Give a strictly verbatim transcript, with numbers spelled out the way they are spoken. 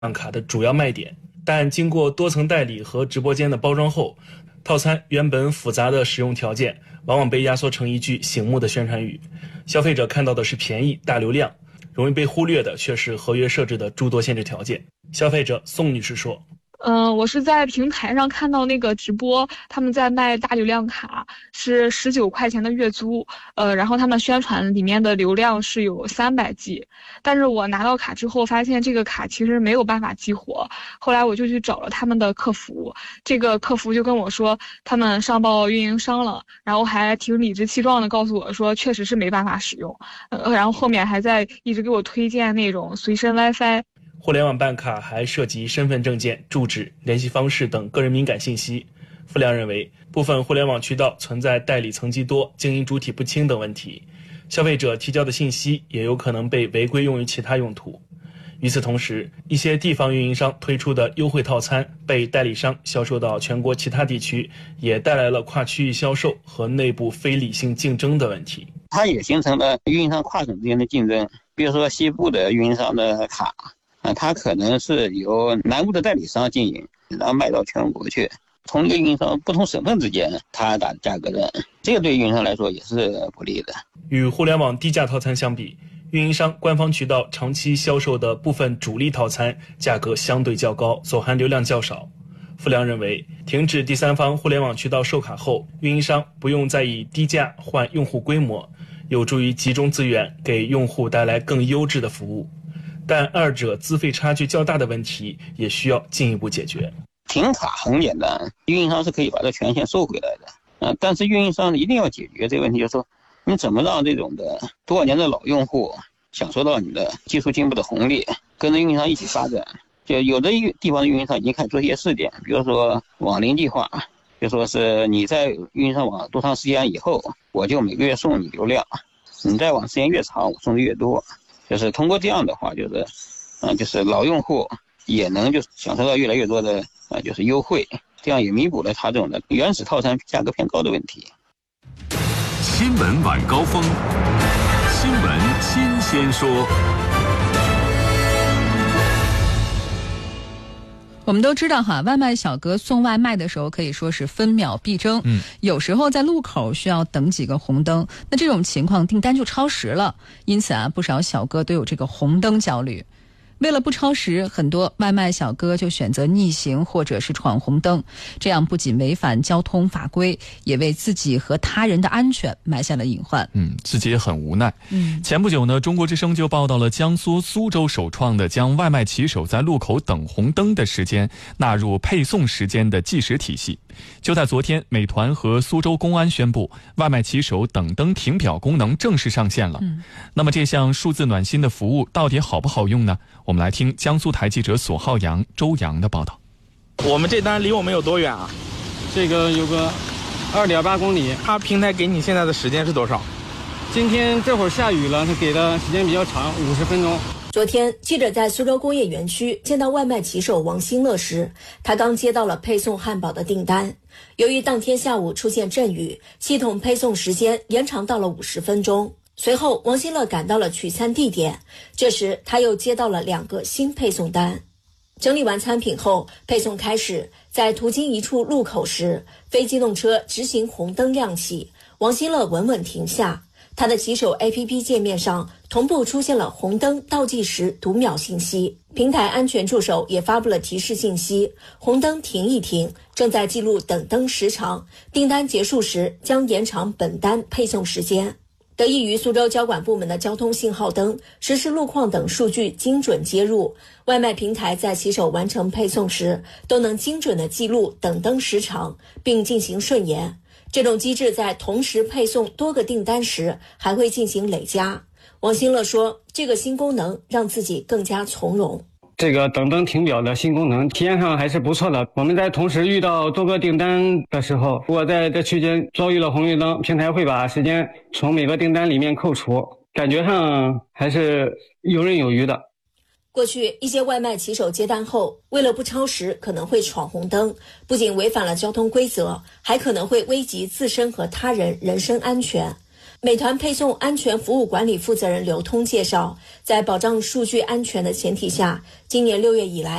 卡的主要卖点，但经过多层代理和直播间的包装后，套餐原本复杂的使用条件往往被压缩成一句醒目的宣传语，消费者看到的是便宜、大流量，容易被忽略的却是合约设置的诸多限制条件。消费者宋女士说， 嗯、呃，我是在平台上看到那个直播，他们在卖大流量卡，是十九块钱的月租，呃，然后他们宣传里面的流量是有三百 G， 但是我拿到卡之后发现这个卡其实没有办法激活，后来我就去找了他们的客服，这个客服就跟我说他们上报运营商了，然后还挺理直气壮的告诉我说确实是没办法使用，呃，然后后面还在一直给我推荐那种随身 WiFi。 互联网办卡还涉及身份证件、住址、联系方式等个人敏感信息。付良认为，部分互联网渠道存在代理层级多、经营主体不清等问题，消费者提交的信息也有可能被违规用于其他用途。与此同时，一些地方运营商推出的优惠套餐被代理商销售到全国其他地区，也带来了跨区域销售和内部非理性竞争的问题。 它也形成了运营商跨省之间的竞争，比如说西部的运营商的卡啊，它可能是由南部的代理商经营，然后卖到全国去。同一个运营商不同省份之间，它打价格战，这个对运营商来说也是不利的。 与互联网低价套餐相比，运营商官方渠道长期销售的部分主力套餐价格相对较高，所含流量较少。付良认为，停止第三方互联网渠道售卡后，运营商不用再以低价换用户规模，有助于集中资源，给用户带来更优质的服务。但二者资费差距较大的问题也需要进一步解决。 停卡很简单，运营商是可以把这权限收回来的，啊，但是运营商一定要解决这个问题，就是说你怎么让这种的多少年的老用户享受到你的技术进步的红利，跟着运营商一起发展。就有的地方的运营商已经开始做一些试点，比如说网龄计划，就说是你在运营商网多长时间以后，我就每个月送你流量，你在网时间越长，我送的越多。就是通过这样的话，就是，嗯，就是老用户也能就享受到越来越多的啊，就是优惠，这样也弥补了他这种的原始套餐价格偏高的问题。 新闻晚高峰，新闻新鲜说。 我们都知道哈，外卖小哥送外卖的时候可以说是分秒必争，嗯，有时候在路口需要等几个红灯，那这种情况订单就超时了，因此啊，不少小哥都有这个红灯焦虑。为了不超时，很多外卖小哥就选择逆行或者是闯红灯，这样不仅违反交通法规，也为自己和他人的安全埋下了隐患。 嗯，自己也很无奈。 嗯， 前不久呢，中国之声就报道了江苏苏州首创的将外卖骑手在路口等红灯的时间纳入配送时间的计时体系。就在昨天，美团和苏州公安宣布，外卖骑手等灯停表功能正式上线了。 嗯， 那么这项数字暖心的服务到底好不好用呢？我们来听江苏台记者索浩洋、周洋的报道。 我们这单离我们有多远啊？ 这个有个二点八公里。 他平台给你现在的时间是多少？ 今天这会儿下雨了，他给的时间比较长，五十分钟。 昨天，记者在苏州工业园区见到外卖骑手王新乐时，他刚接到了配送汉堡的订单。由于当天下午出现阵雨，系统配送时间延长到了五十分钟。随后，王新乐赶到了取餐地点，这时他又接到了两个新配送单。整理完餐品后，配送开始，在途经一处路口时，非机动车直行红灯亮起，王新乐稳稳停下。他的骑手 A P P 界面上同步出现了红灯倒计时读秒信息，平台安全助手也发布了提示信息：红灯停一停，正在记录等灯时长，订单结束时将延长本单配送时间。得益于苏州交管部门的交通信号灯、实时路况等数据精准接入，外卖平台在骑手完成配送时都能精准地记录等灯时长，并进行顺延。这种机制在同时配送多个订单时还会进行累加。王新乐说，这个新功能让自己更加从容。 这个等灯停表的新功能体验上还是不错的。我们在同时遇到多个订单的时候，如果在这区间遭遇了红绿灯，平台会把时间从每个订单里面扣除，感觉上还是游刃有余的。 过去一些外卖骑手接单后，为了不超时可能会闯红灯，不仅违反了交通规则，还可能会危及自身和他人人身安全。 美团配送安全服务管理负责人刘通介绍，在保障数据安全的前提下，今年六月以来，